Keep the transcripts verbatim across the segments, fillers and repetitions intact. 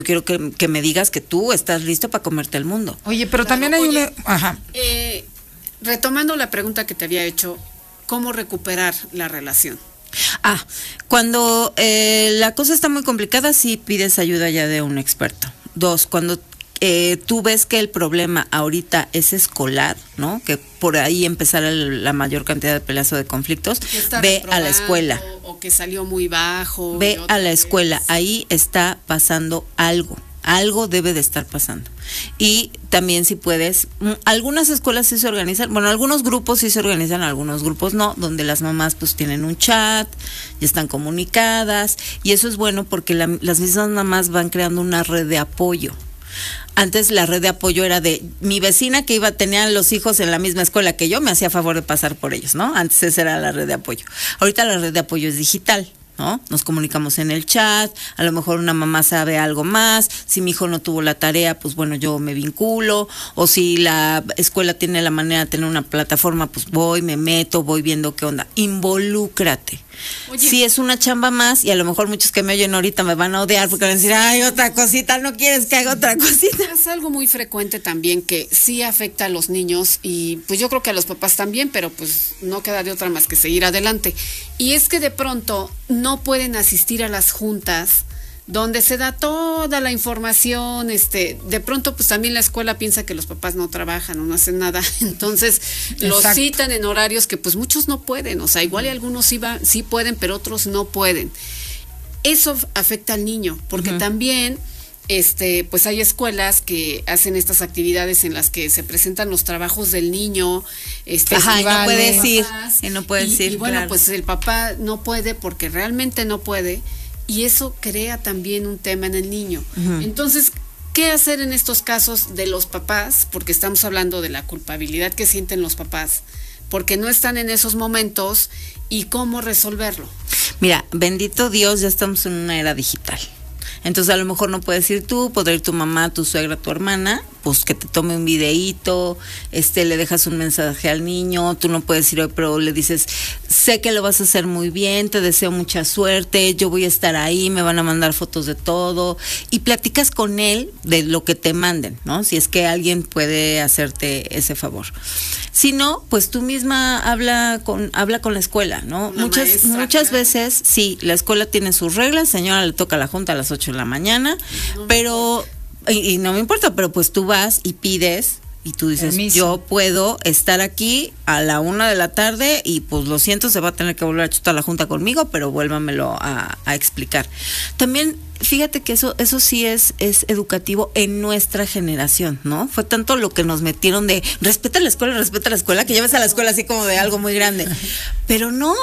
quiero que, que me digas que tú estás listo para comerte el mundo. Oye, pero Claro, también hay oye, una... Ajá. Eh, retomando la pregunta que te había hecho, ¿cómo recuperar la relación? Ah, cuando eh, la cosa está muy complicada, sí pides ayuda ya de un experto. Dos, cuando eh, tú ves que el problema ahorita es escolar, ¿no? Que por ahí empezar el, la mayor cantidad de peleas o de conflictos, ve a la escuela. O que salió muy bajo. Ve a la escuela, vez. Ahí está pasando algo. Algo debe de estar pasando. Y también si puedes, algunas escuelas sí se organizan, bueno, algunos grupos sí se organizan, algunos grupos no, donde las mamás pues tienen un chat, ya están comunicadas, y eso es bueno porque la, las mismas mamás van creando una red de apoyo. Antes la red de apoyo era de mi vecina que iba, tenía los hijos en la misma escuela que yo, me hacía favor de pasar por ellos, ¿no? Antes esa era la red de apoyo. Ahorita la red de apoyo es digital, ¿no? Nos comunicamos en el chat, a lo mejor una mamá sabe algo más, si mi hijo no tuvo la tarea, pues bueno, yo me vinculo, o si la escuela tiene la manera de tener una plataforma, pues voy, me meto, voy viendo qué onda. Involúcrate. Oye, sí, es una chamba más, y a lo mejor muchos que me oyen ahorita me van a odiar porque van a decir, ay, otra cosita, no quieres que haga otra cosita. Es algo muy frecuente también que sí afecta a los niños, y pues yo creo que a los papás también, pero pues no queda de otra más que seguir adelante. Y es que de pronto no pueden asistir a las juntas donde se da toda la información, este, de pronto pues también la escuela piensa que los papás no trabajan o no hacen nada, entonces los Exacto. citan en horarios que pues muchos no pueden, o sea, igual y algunos sí, va, sí pueden, pero otros no pueden. Eso afecta al niño, porque uh-huh. también este, pues hay escuelas que hacen estas actividades en las que se presentan los trabajos del niño, este, Ajá, y no puede decir, y no puede decir, y bueno, claro. pues el papá no puede porque realmente no puede, y eso crea también un tema en el niño. Uh-huh. Entonces, ¿qué hacer en estos casos de los papás? Porque estamos hablando de la culpabilidad que sienten los papás, porque no están en esos momentos, y cómo resolverlo. Mira, bendito Dios, ya estamos en una era digital. Entonces a lo mejor no puedes ir tú, podrá ir tu mamá, tu suegra, tu hermana, pues que te tome un videíto, este, le dejas un mensaje al niño, tú no puedes ir hoy, pero le dices, sé que lo vas a hacer muy bien, te deseo mucha suerte, yo voy a estar ahí, me van a mandar fotos de todo, y platicas con él de lo que te manden, ¿no? Si es que alguien puede hacerte ese favor. Si no, pues tú misma habla con habla con la escuela, ¿no? Una muchas maestra, muchas claro. veces, sí, la escuela tiene sus reglas, señora, le toca la junta a las ocho de la mañana, no pero, y, y no me importa, pero pues tú vas y pides, y tú dices, Permiso. yo puedo estar aquí a la una de la tarde, y pues lo siento, se va a tener que volver a chutar la junta conmigo, pero vuélvamelo a, a explicar. También, fíjate que eso eso sí es es educativo en nuestra generación, ¿no? Fue tanto lo que nos metieron de respeta la escuela, respeta la escuela, que llevas a la escuela así como de algo muy grande. Pero no,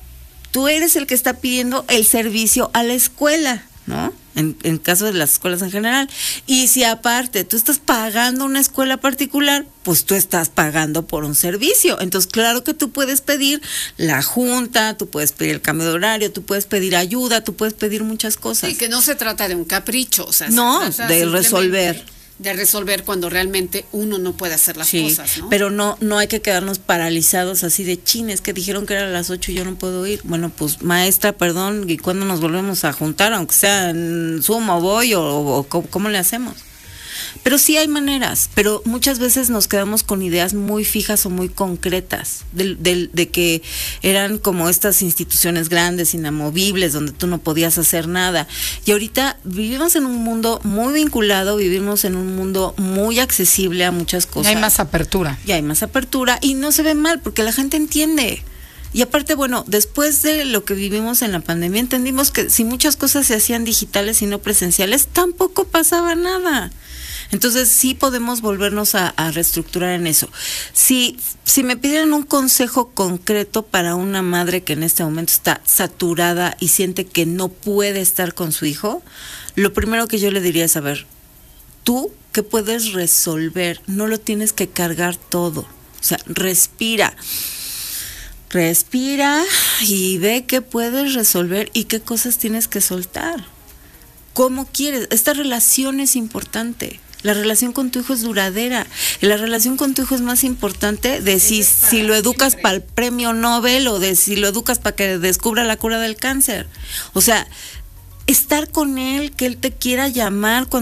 tú eres el que está pidiendo el servicio a la escuela, ¿no? En, en caso de las escuelas en general. Y si aparte tú estás pagando una escuela particular, pues tú estás pagando por un servicio. Entonces, claro que tú puedes pedir la junta, tú puedes pedir el cambio de horario, tú puedes pedir ayuda, tú puedes pedir muchas cosas. Sí, que no se trata de un capricho, o sea, no, se trata de resolver. De resolver cuando realmente uno no puede hacer las sí, cosas, ¿no? Pero no no hay que quedarnos paralizados así de chines, que dijeron que era a las ocho y yo no puedo ir. Bueno, pues maestra, perdón, ¿y cuándo nos volvemos a juntar? Aunque sea en Zoom o voy, o, o, o ¿cómo le hacemos? Pero sí hay maneras, pero muchas veces nos quedamos con ideas muy fijas o muy concretas, de, de, de que eran como estas instituciones grandes, inamovibles, donde tú no podías hacer nada. Y ahorita vivimos en un mundo muy vinculado, vivimos en un mundo muy accesible a muchas cosas. Y hay más apertura. Y hay más apertura, y no se ve mal, porque la gente entiende. Y aparte, bueno, después de lo que vivimos en la pandemia, entendimos que si muchas cosas se hacían digitales y no presenciales, tampoco pasaba nada. Entonces sí podemos volvernos a, a reestructurar en eso. Si, si me pidieran un consejo concreto para una madre que en este momento está saturada y siente que no puede estar con su hijo, lo primero que yo le diría es, a ver, tú qué puedes resolver, no lo tienes que cargar todo. O sea, respira. Respira y ve qué puedes resolver y qué cosas tienes que soltar. ¿Cómo quieres? Esta relación es importante. La relación con tu hijo es duradera. Y la relación con tu hijo es más importante de si, si lo educas para el premio Nobel o de si lo educas para que descubra la cura del cáncer. O sea, estar con él, que él te quiera llamar cuando